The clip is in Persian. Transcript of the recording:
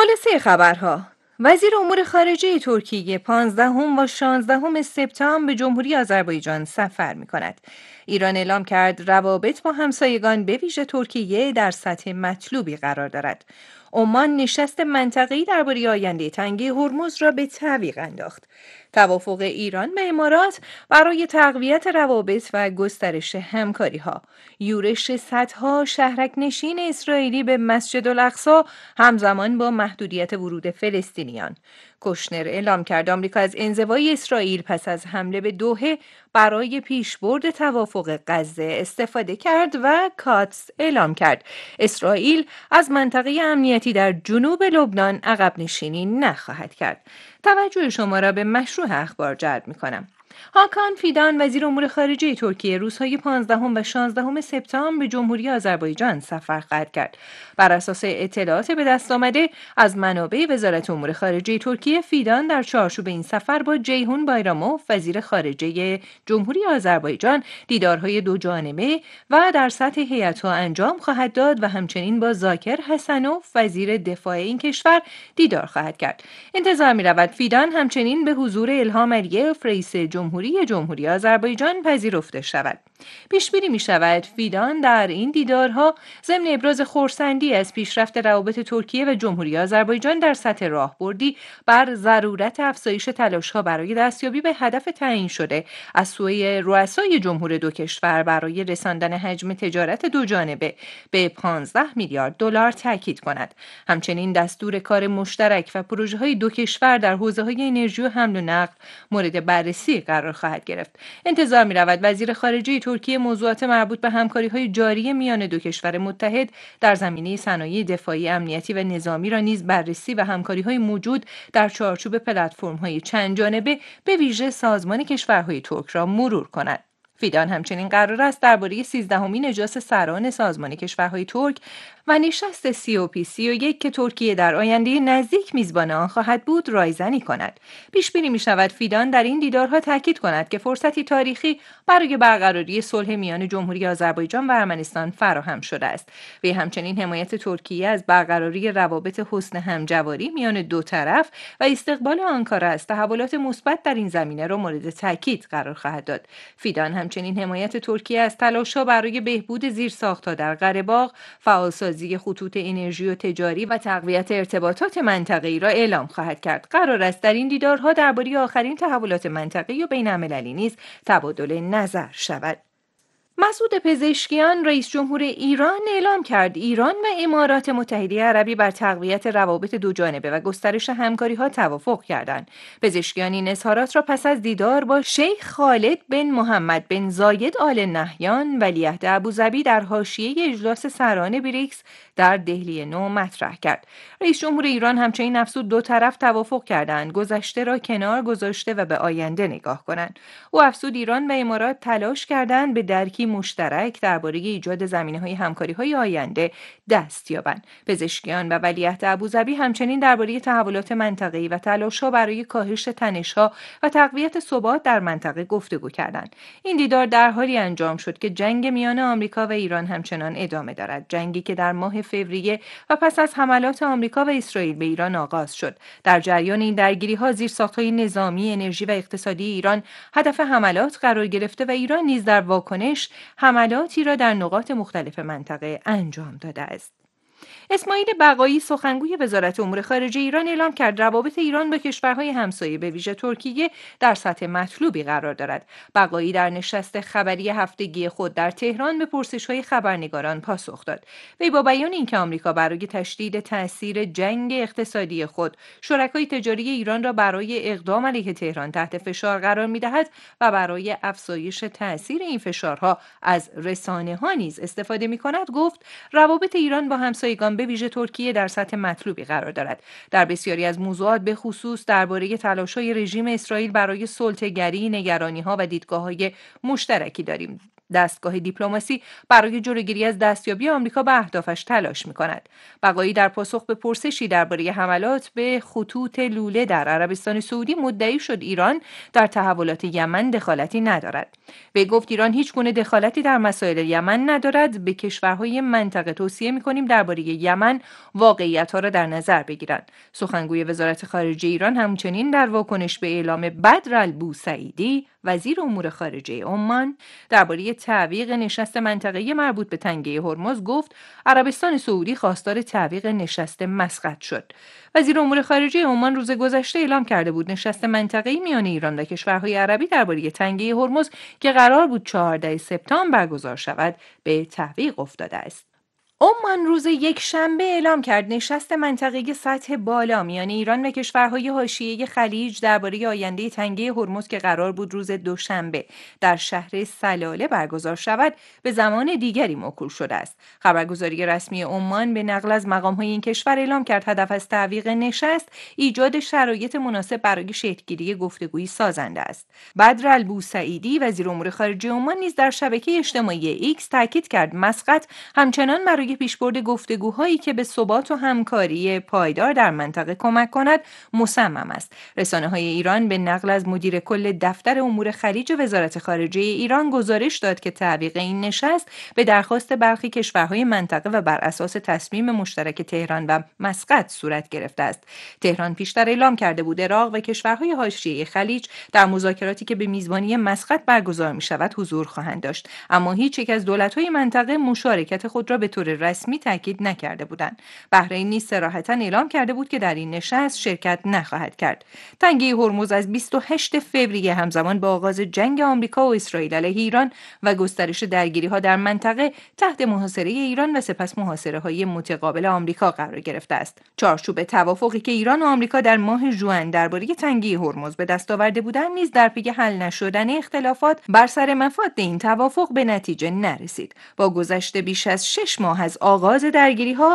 خلاصه خبرها: وزیر امور خارجه ترکیه 15 و 16 سپتامبر به جمهوری آذربایجان سفر می کند. ایران اعلام کرد روابط با همسایگان به ویژه ترکیه در سطح مطلوبی قرار دارد. عمان نشست منطقه‌ای درباره آینده تنگه هرمز را به تعویق انداخت. توافق ایران و امارات برای تقویت روابط و گسترش همکاری‌ها. یورش صدها شهرک نشین اسرائیلی به مسجد الاقصی همزمان با محدودیت ورود فلسطینیان. کوشنر اعلام کرد آمریکا از انزوای اسرائیل پس از حمله به دوحه برای پیشبرد توافق غزه استفاده کرد و کاتس اعلام کرد اسرائیل از منطقه امنیتی در جنوب لبنان عقب نشینی نخواهد کرد. توجه شما را به مشروع اخبار جلب می‌کنم. هاکان فیدان وزیر امور خارجه ترکیه روزهای 15 و 16 سپتامبر به جمهوری آذربایجان سفر خواهد کرد. بر اساس اطلاعات به دست آمده از منابع وزارت امور خارجه ترکیه، فیدان در چارچوب این سفر با جیهون بایراموف وزیر خارجه جمهوری آذربایجان دیدارهای دو جانبه و در سطح هیئت‌ها انجام خواهد داد و همچنین با زاکر حسنوف وزیر دفاع این کشور دیدار خواهد کرد. انتظار می‌رود فیدان همچنین به حضور الهام علیف رئیس جمهوری آذربایجان پذیرفته شود. پیش‌بینی می‌شود فیدان در این دیدارها ضمن ابراز خرسندی از پیشرفت روابط ترکیه و جمهوری آذربایجان در سطح راهبردی بر ضرورت افزایش تلاش‌ها برای دستیابی به هدف تعیین شده از سوی رؤسای جمهور دو کشور برای رساندن حجم تجارت دو جانبه به 15 میلیارد دلار تاکید کند. همچنین دستور کار مشترک و پروژه‌های دو کشور در حوزه‌های انرژی و حمل و نقل مورد بررسی قرار خواهد گرفت. انتظار می‌رود وزیر خارجه ترکیه موضوعات مربوط به همکاری‌های جاری میان دو کشور متحد در زمینه صنایع دفاعی، امنیتی و نظامی را نیز بررسی و همکاری‌های موجود در چارچوب پلتفرم‌های چندجانبه به ویژه سازمان کشورهای ترک را مرور کند. فیدان همچنین قرار است درباره 13مین اجلاس سران سازمان کشورهای ترک و نشست COP31 که ترکیه در آینده نزدیک میزبان آن خواهد بود رایزنی کند. پیش بینی می شود فیدان در این دیدارها تاکید کند که فرصتی تاریخی برای برقراری صلح میان جمهوری آذربایجان و ارمنستان فراهم شده است. وی همچنین حمایت ترکیه از برقراری روابط حسن همجواری میان دو طرف و استقبال آنکارا از تحولات مثبت در این زمینه را مورد تاکید قرار خواهد داد. فیدان همچنین حمایت ترکیه از تلاش‌ها برای بهبود زیرساخت‌ها در قره‌باغ، فعالسازی خطوط انرژی و تجاری و تقویت ارتباطات منطقه‌ای را اعلام خواهد کرد. قرار است در این دیدارها درباره آخرین تحولات منطقه‌ای و بین‌المللی نیز تبادل نظر شود. مسعود پزشکیان رئیس جمهور ایران اعلام کرد ایران و امارات متحده عربی بر تقویت روابط دو جانبه و گسترش همکاری‌ها توافق کردند. پزشکیان این اظهارات را پس از دیدار با شیخ خالد بن محمد بن زاید آل نهیان ولیعهد ابوظبی در حاشیه اجلاس سران بریکس در دهلی نو مطرح کرد. رئیس جمهور ایران همچنین افزود دو طرف توافق کردند گذشته را کنار گذاشته و به آینده نگاه کنند. او افزود ایران و امارات تلاش کردند به درکی مشترک درباره ایجاد زمینه‌های همکاری‌های آینده دست یابند. پزشکیان و ولیعهد ابوظبی همچنین درباره تحولات منطقه‌ای و تلاش‌ها برای کاهش تنش‌ها و تقویت ثبات در منطقه گفتگو کردند. این دیدار در حالی انجام شد که جنگ میان آمریکا و ایران همچنان ادامه دارد. جنگی که در ماه فوریه و پس از حملات آمریکا و اسرائیل به ایران آغاز شد. در جریان این درگیری‌ها زیرساخت‌های نظامی، انرژی و اقتصادی ایران هدف حملات قرار گرفته و ایران نیز در واکنش حملاتی را در نقاط مختلف منطقه انجام داده است. اسماعیل بقایی سخنگوی وزارت امور خارجه ایران اعلام کرد روابط ایران با کشورهای همسایه به ویژه ترکیه در سطح مطلوبی قرار دارد. بقایی در نشست خبری هفتگی خود در تهران به پرسش‌های خبرنگاران پاسخ داد. وی با بیان اینکه آمریکا برای تشدید تأثیر جنگ اقتصادی خود شرکای تجاری ایران را برای اقدام علیه تهران تحت فشار قرار می‌دهد و برای افزایش تأثیر این فشارها از رسانه‌ها نیز استفاده می‌کند، گفت روابط ایران با همسایگان به ویژه ترکیه در سطح مطلوبی قرار دارد. در بسیاری از موضوعات به خصوص درباره تلاش‌های رژیم اسرائیل برای صلح‌گری، نگرانی‌ها و دیدگاه‌های مشترکی داریم. دستگاه دیپلماسی برای جلوگیری از دستیابی آمریکا به اهدافش تلاش می‌کند. بقایی در پاسخ به پرسشی درباره حملات به خطوط لوله در عربستان سعودی مدعی شد ایران در تحولات یمن دخالتی ندارد. وی گفت ایران هیچ گونه دخالتی در مسائل یمن ندارد. به کشورهای منطقه توصیه می‌کنیم درباره یمن واقعیت‌ها را در نظر بگیرند. سخنگوی وزارت خارجه ایران همچنین در واکنش به اعلام بدرالبوسعیدی وزیر امور خارجه عمان درباره تعویق نشست منطقه‌ای مربوط به تنگه هرمز گفت عربستان سعودی خواستار تعویق نشست مسقط شد. وزیر امور خارجه عمان روز گذشته اعلام کرده بود نشست منطقه‌ای میان ایران و کشورهای عربی درباره تنگه هرمز که قرار بود 14 سپتامبر برگزار شود به تعویق افتاده است. عمان روز یکشنبه اعلام کرد نشست منطقه‌ای سطح بالا میان ایران و کشورهای حاشیه خلیج درباره آینده تنگه هرمز که قرار بود روز دوشنبه در شهر سلاله برگزار شود به زمان دیگری موکول شده است. خبرگزاری رسمی عمان به نقل از مقام‌های این کشور اعلام کرد هدف از تعویق نشست ایجاد شرایط مناسب برای شکل‌گیری گفتگویی سازنده است. بدرالبوسعیدی وزیر امور خارجه عمان نیز در شبکه اجتماعی ایکس تاکید کرد مسقط همچنان برای پیشبرد گفتگوهایی که به ثبات و همکاری پایدار در منطقه کمک کند مصمم است. رسانه‌های ایران به نقل از مدیر کل دفتر امور خلیج وزارت خارجه ایران گزارش داد که تعویق این نشست به درخواست برخی کشورهای منطقه و بر اساس تصمیم مشترک تهران و مسقط صورت گرفته است. تهران پیشتر اعلام کرده بود عراق و کشورهای حاشیه خلیج در مذاکراتی که به میزبانی مسقط برگزار می‌شود حضور خواهند داشت، اما هیچ یک از دولت‌های منطقه مشارکت خود را به طور رسمی تاکید نکرده بودند. بحرین نیز صراحتاً اعلام کرده بود که در این نشست شرکت نخواهد کرد. تنگه هرمز از 28 فوریه همزمان با آغاز جنگ آمریکا و اسرائیل علیه ایران و گسترش درگیری‌ها در منطقه تحت محاصره ایران و سپس محاصره‌های متقابل آمریکا قرار گرفته است. چارچوب توافقی که ایران و آمریکا در ماه ژوئن درباره تنگه هرمز به دست آورده بودند نیز در پی حل نشدن اختلافات بر سر مفاد این توافق به نتیجه نرسید. با گذشت بیش از 6 ماه از آغاز درگیری‌ها